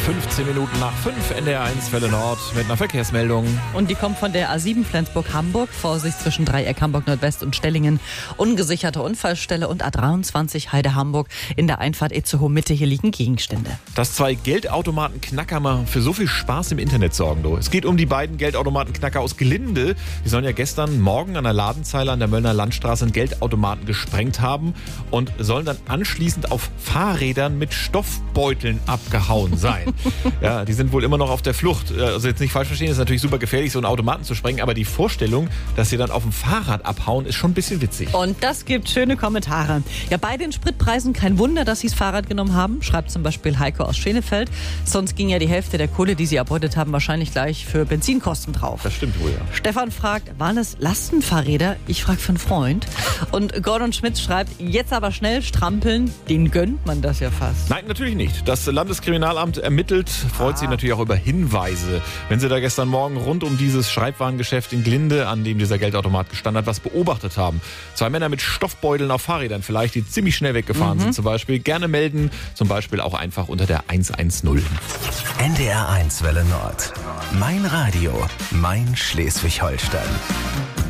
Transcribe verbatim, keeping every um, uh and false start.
fünfzehn Minuten nach fünf, N D R eins Welle Nord mit einer Verkehrsmeldung. Und die kommt von der A sieben Flensburg-Hamburg. Vorsicht zwischen Dreieck Hamburg Nordwest und Stellingen. Ungesicherte Unfallstelle und A dreiundzwanzig Heide Hamburg in der Einfahrt Itzehoe Mitte. Hier liegen Gegenstände. Dass zwei Geldautomaten-Knacker mal für so viel Spaß im Internet sorgen, du. Es geht um die beiden Geldautomaten-Knacker aus Glinde. Die sollen ja gestern Morgen an der Ladenzeile an der Möllner Landstraße einen Geldautomaten gesprengt haben und sollen dann anschließend auf Fahrrädern mit Stoffbeuteln abgehauen sein. Ja, die sind wohl immer noch auf der Flucht. Also jetzt nicht falsch verstehen, es ist natürlich super gefährlich, so einen Automaten zu sprengen, aber die Vorstellung, dass sie dann auf dem Fahrrad abhauen, ist schon ein bisschen witzig. Und das gibt schöne Kommentare. Ja, bei den Spritpreisen kein Wunder, dass sie das Fahrrad genommen haben, schreibt zum Beispiel Heiko aus Schenefeld. Sonst ging ja die Hälfte der Kohle, die sie erbeutet haben, wahrscheinlich gleich für Benzinkosten drauf. Das stimmt wohl, ja. Stefan fragt, waren es Lastenfahrräder? Ich frage für einen Freund. Und Gordon Schmidt schreibt, jetzt aber schnell strampeln, den gönnt man das ja fast. Nein, natürlich nicht. Das Landeskriminalamt ermittelt, freut ah. sich natürlich auch über Hinweise. Wenn Sie da gestern Morgen rund um dieses Schreibwarengeschäft in Glinde, an dem dieser Geldautomat gestanden hat, was beobachtet haben. Zwei Männer mit Stoffbeuteln auf Fahrrädern vielleicht, die ziemlich schnell weggefahren mhm. sind zum Beispiel. Gerne melden, zum Beispiel auch einfach unter der eins eins null. N D R eins Welle Nord. Mein Radio, mein Schleswig-Holstein.